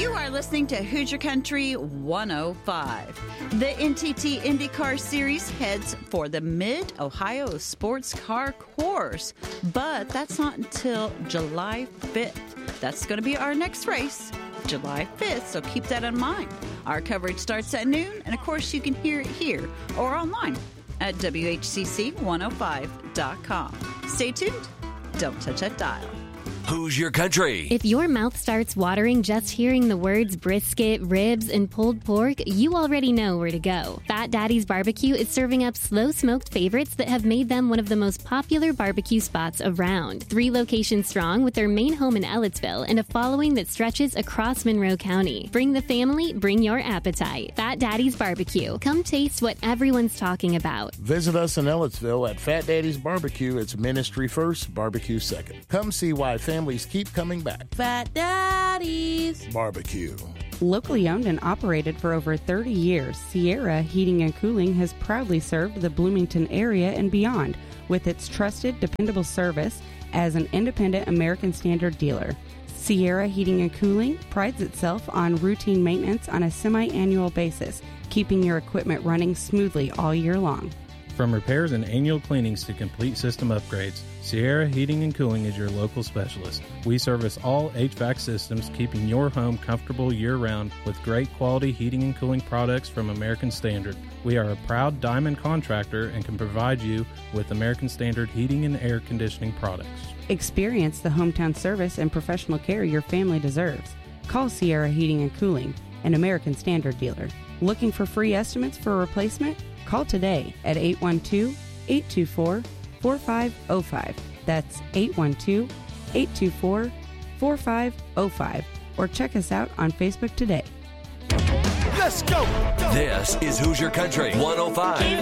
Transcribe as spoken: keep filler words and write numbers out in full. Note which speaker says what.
Speaker 1: You are listening to Hoosier Country one oh five. The N T T IndyCar Series heads for the Mid-Ohio Sports Car Course, but that's not until July fifth. That's going to be our next race, July fifth, so keep that in mind. Our coverage starts at noon, and of course you can hear it here or online at W H C C one oh five dot com. Stay tuned. Don't touch that dial.
Speaker 2: Hoosier Country.
Speaker 3: If your mouth starts watering just hearing the words brisket, ribs, and pulled pork, you already know where to go. Fat Daddy's Barbecue is serving up slow-smoked favorites that have made them one of the most popular barbecue spots around. Three locations strong with their main home in Ellettsville and a following that stretches across Monroe County. Bring the family, bring your appetite. Fat Daddy's Barbecue. Come taste what everyone's talking about.
Speaker 4: Visit us in Ellettsville at Fat Daddy's Barbecue. It's ministry first, barbecue second. Come see why families keep coming back.
Speaker 5: Fat Daddy's
Speaker 4: Barbecue.
Speaker 6: Locally owned and operated for over thirty years, Sierra Heating and Cooling has proudly served the Bloomington area and beyond with its trusted, dependable service as an independent American Standard dealer. Sierra Heating and Cooling prides itself on routine maintenance on a semi-annual basis, keeping your equipment running smoothly all year long.
Speaker 7: From repairs and annual cleanings to complete system upgrades, Sierra Heating and Cooling is your local specialist. We service all H V A C systems, keeping your home comfortable year-round with great quality heating and cooling products from American Standard. We are a proud Diamond contractor and can provide you with American Standard heating and air conditioning products.
Speaker 6: Experience the hometown service and professional care your family deserves. Call Sierra Heating and Cooling, an American Standard dealer. Looking for free estimates for a replacement? Call today at eight one two, eight two four, four five zero five. That's eight one two, eight two four, four five zero five. Or check us out on Facebook today.
Speaker 2: Let's go! This is Hoosier Country one oh five.